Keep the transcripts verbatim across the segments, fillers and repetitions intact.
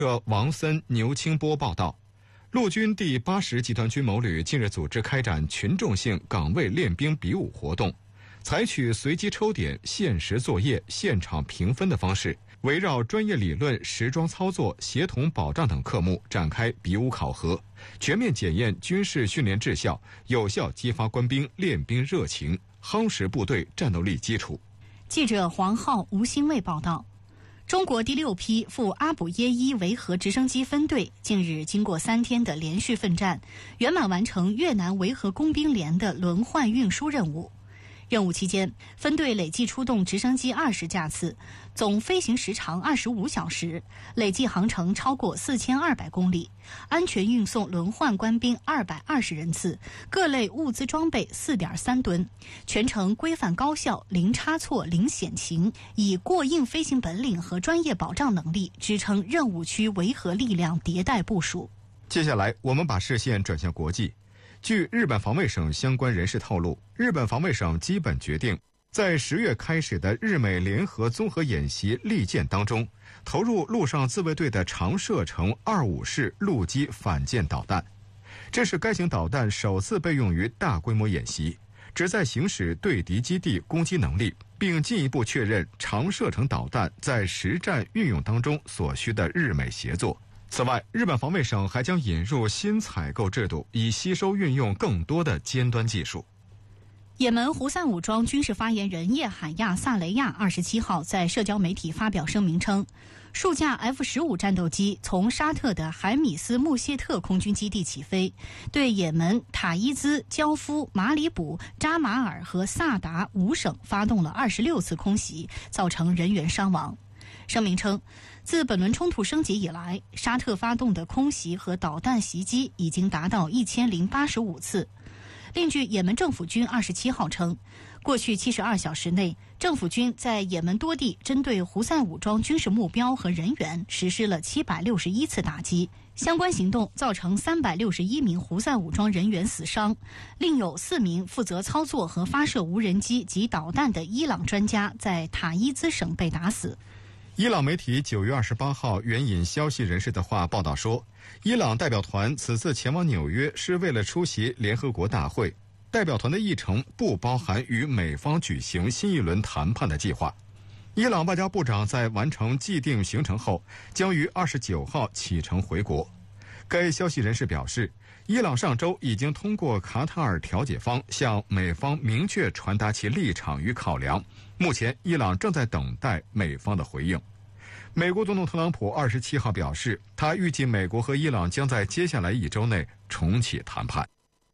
王森、牛清波报道，陆军第八十集团军某旅近日组织开展群众性岗位练兵比武活动，采取随机抽点、限时作业、现场评分的方式，围绕专业理论、实装操作、协同保障等科目展开比武考核，全面检验军事训练质效，有效激发官兵练兵热情，夯实部队战斗力基础。 记者黄浩、吴新卫报道。中国第六批赴阿卜耶伊维和直升机分队近日经过三天的连续奋战，圆满完成越南维和工兵连的轮换运输任务。任务期间，分队累计出动直升机二十架次，总飞行时长二十五小时，累计航程超过四千二百公里，安全运送轮换官兵二百二十人次，各类物资装备四点三吨，全程规范高效，零差错、零险情，以过硬飞行本领和专业保障能力支撑任务区维和力量迭代部署。 接下来，我们把视线转向国际。据日本防卫省相关人士透露，日本防卫省基本决定，在十月开始的日美联合综合演习利剑当中，投入陆上自卫队的长射程二五式陆基反舰导弹。这是该型导弹首次被用于大规模演习，旨在行使对敌基地攻击能力，并进一步确认长射程导弹在实战运用当中所需的日美协作。此外，日本防卫省还将引入新采购制度，以吸收运用更多的尖端技术。 也门胡塞武装军事发言人叶海亚·萨雷亚二十七号在社交媒体发表声明称，数架 F 十五 战斗机从沙特的海米斯穆谢特空军基地起飞，对也门塔伊兹、焦夫、马里卜、扎马尔和萨达五省发动了二十六次空袭，造成人员伤亡。声明称，自本轮冲突升级以来，沙特发动的空袭和导弹袭击已经达到一千零八十五次。另据也门政府军二十七号称，过去七十二小时内，政府军在也门多地针对胡塞武装军事目标和人员实施了七百六十一次打击，相关行动造成三百六十一名胡塞武装人员死伤，另有四名负责操作和发射无人机及导弹的伊朗专家在塔伊兹省被打死。 伊朗媒体九月二十八号援引消息人士的话报道说，伊朗代表团此次前往纽约是为了出席联合国大会，代表团的议程不包含与美方举行新一轮谈判的计划。伊朗外交部长在完成既定行程后，将于二十九号启程回国。该消息人士表示，伊朗上周已经通过卡塔尔调解方向美方明确传达其立场与考量，目前伊朗正在等待美方的回应。美国总统特朗普二十七号表示，他预计美国和伊朗将在接下来一周内重启谈判。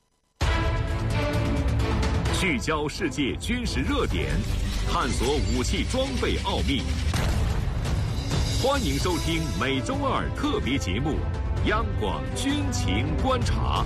聚焦世界军事热点，探索武器装备奥秘。欢迎收听每周二特别节目《央广军情观察》。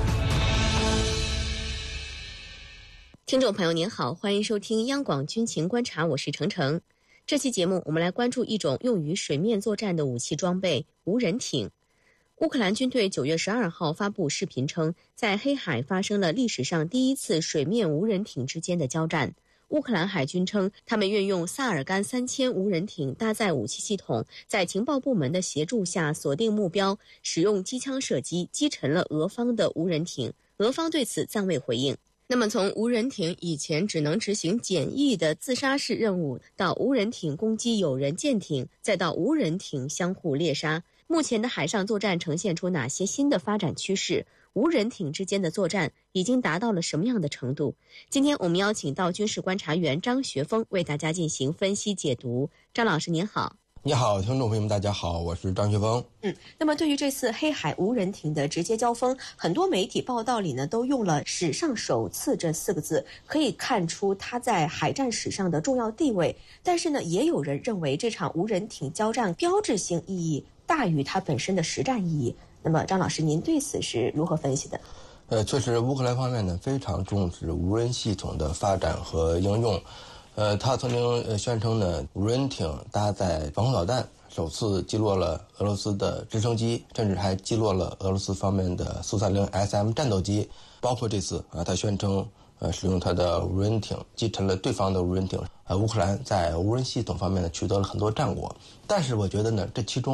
听众朋友您好，欢迎收听央广军情观察，我是程程。这期节目我们来关注一种用于水面作战的武器装备——无人艇。乌克兰军队九月十二号发布视频称，在黑海发生了历史上第一次水面无人艇之间的交战。乌克兰海军称，他们运用萨尔干三千无人艇搭载武器系统，在情报部门的协助下锁定目标，使用机枪射击击沉了俄方的无人艇。俄方对此暂未回应。那么从无人艇以前只能执行简易的自杀式任务，到无人艇攻击友人舰艇，再到无人艇相互猎杀，目前的海上作战呈现出哪些新的发展趋势？无人艇之间的作战已经达到了什么样的程度？今天我们邀请到军事观察员张学峰为大家进行分析解读。张老师您好。 你好，听众朋友们大家好，我是张学峰。 嗯，那么对于这次黑海无人艇的直接交锋，很多媒体报道里呢都用了史上首次这四个字，可以看出它在海战史上的重要地位。但是呢，也有人认为这场无人艇交战标志性意义大于它本身的实战意义。那么张老师您对此是如何分析的？ 呃，确实乌克兰方面呢非常重视无人系统的发展和应用。呃，他曾经呃宣称呢，无人艇搭载防空导弹，首次击落了俄罗斯的直升机，甚至还击落了俄罗斯方面的苏三零 S M 战斗机。包括这次啊，他宣称呃使用他的无人艇击沉了对方的无人艇。呃，乌克兰在无人系统方面呢取得了很多战果。但是我觉得呢，这其中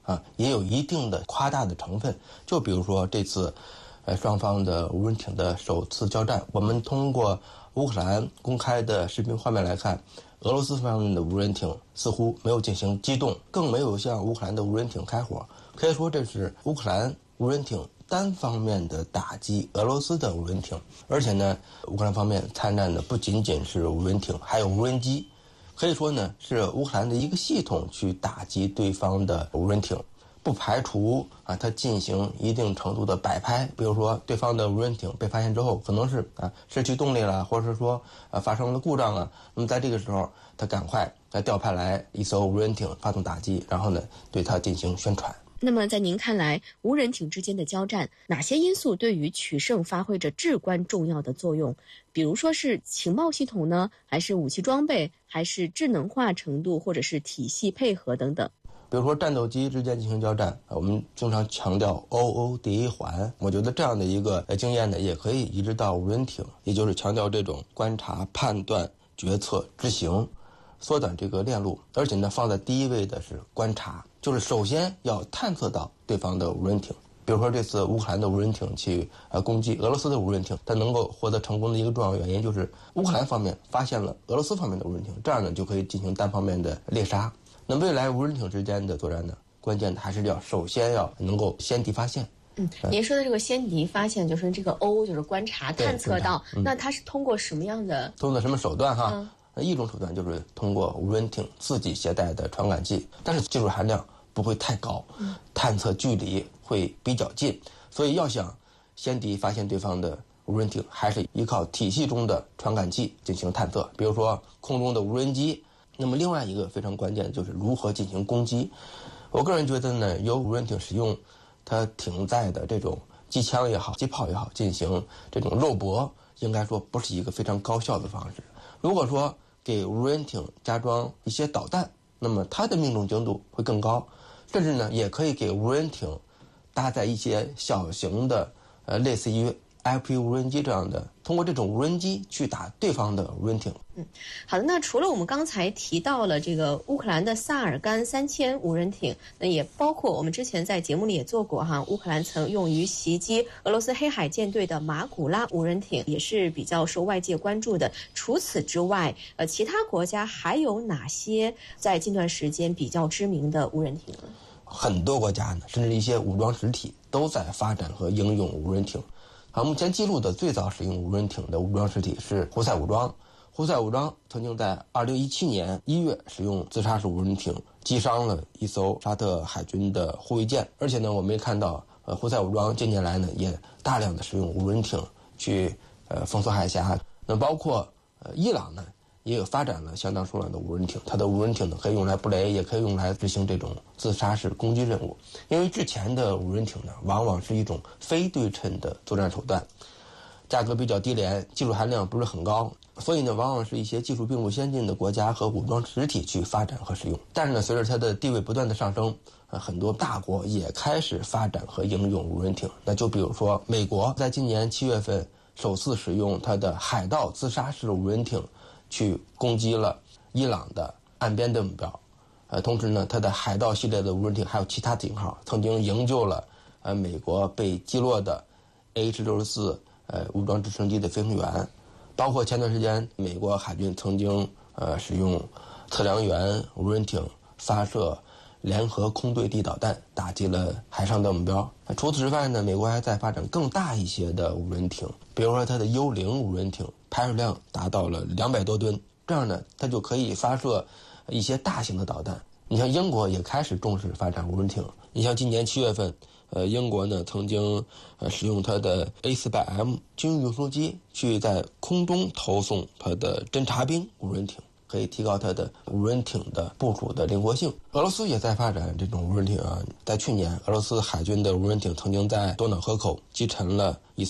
啊，也有一定的夸大的成分。就比如说这次，呃，双方的无人艇的首次交战，我们通过乌克兰公开的视频画面来看，俄罗斯方面的无人艇似乎没有进行机动，更没有向乌克兰的无人艇开火。可以说这是乌克兰无人艇单方面的打击俄罗斯的无人艇。而且呢，乌克兰方面参战的不仅仅是无人艇，还有无人机。可以说呢，是乌克兰的一个系统去打击对方的无人艇，不排除啊，它进行一定程度的摆拍。比如说，对方的无人艇被发现之后，可能是啊失去动力了，或者是说啊发生了故障啊。那么在这个时候，他赶快再调派来一艘无人艇发动打击，然后呢对它进行宣传。 那么在您看来，无人艇之间的交战，哪些因素对于取胜发挥着至关重要的作用？比如说是情报系统呢，还是武器装备，还是智能化程度，或者是体系配合等等？ 比如说战斗机之间进行交战，我们经常强调 O O D A 环，我觉得这样的一个经验呢，也可以移植到无人艇，也就是强调这种观察、判断、决策、执行，缩短这个链路。而且呢，放在第一位的是观察，就是首先要探测到对方的无人艇。比如说这次乌克兰的无人艇去呃攻击俄罗斯的无人艇，它能够获得成功的一个重要原因就是乌克兰方面发现了俄罗斯方面的无人艇，这样呢就可以进行单方面的猎杀。那未来无人艇之间的作战呢，关键还是要首先要能够先敌发现。 嗯，您说的这个先敌发现，就是这个 O 就是观察探测到，嗯、那它是通过什么样的？ 通过什么手段哈？ 嗯一种手段就是通过无人艇自己携带的传感器，但是技术含量不会太高，探测距离会比较近，所以要想先敌发现对方的无人艇，还是依靠体系中的传感器进行探测，比如说空中的无人机。那么另外一个非常关键的就是如何进行攻击。我个人觉得呢，由无人艇使用它艇载的这种机枪也好、机炮也好进行这种肉搏，应该说不是一个非常高效的方式。如果说给无人艇加装一些导弹，那么它的命中精度会更高，甚至呢也可以给无人艇搭载一些小型的呃类似于 I P 无人机这样的，通过这种无人机去打对方的无人艇。 嗯，好的。那除了我们刚才提到了这个乌克兰的萨尔干三千无人艇，那也包括我们之前在节目里也做过哈，乌克兰曾用于袭击俄罗斯黑海舰队的马古拉无人艇，也是比较受外界关注的。除此之外，呃，其他国家还有哪些在近段时间比较知名的无人艇呢？ 很多国家呢，甚至一些武装实体都在发展和应用无人艇。好，目前记录的最早使用无人艇的武装实体是胡塞武装。胡塞武装曾经在二零一七年一月使用自杀式无人艇击伤了一艘沙特海军的护卫舰，而且呢，我们也看到，呃，胡塞武装近年来呢也大量的使用无人艇去呃封锁海峡。那包括呃伊朗呢也有发展了相当数量的无人艇，它的无人艇呢可以用来布雷，也可以用来执行这种自杀式攻击任务。因为之前的无人艇呢，往往是一种非对称的作战手段，价格比较低廉，技术含量不是很高，所以呢，往往是一些技术并不先进的国家和武装实体去发展和使用。但是呢，随着它的地位不断的上升，呃，很多大国也开始发展和应用无人艇。那就比如说，美国在今年七月份首次使用它的海盗自杀式无人艇去攻击了伊朗的岸边的目标。呃，同时呢，它的海盗系列的无人艇还有其他型号，曾经营救了呃美国被击落的 H 六十四呃武装直升机的飞行员。包括前段时间美国海军曾经呃使用测量员无人艇发射联合空对地导弹，打击了海上的目标。除此之外呢，美国还在发展更大一些的无人艇，比如说它的幽灵无人艇，排水量达到了两百多吨，这样呢，它就可以发射一些大型的导弹。你像英国也开始重视发展无人艇，你像今年七月份。呃，英国呢曾经呃使用它的 A 四百 M 军用运输机去在空中投送它的侦察兵无人艇，可以提高它的无人艇的部署的灵活性。俄罗斯也在发展这种无人艇啊，在去年，俄罗斯海军的无人艇曾经在多瑙河口击沉了一艘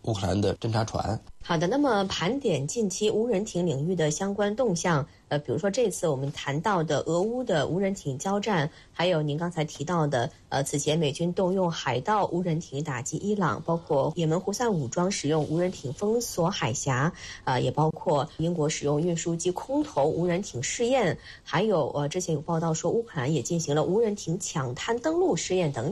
乌克兰的侦察船。 好的，那么盘点近期无人艇领域的相关动向，呃，比如说这次我们谈到的俄乌的无人艇交战，还有您刚才提到的，呃，此前美军动用海盗无人艇打击伊朗，包括也门胡塞武装使用无人艇封锁海峡，呃，也包括英国使用运输机空投无人艇试验，还有呃，之前有报道说乌克兰也进行了无人艇抢滩登陆试验等等。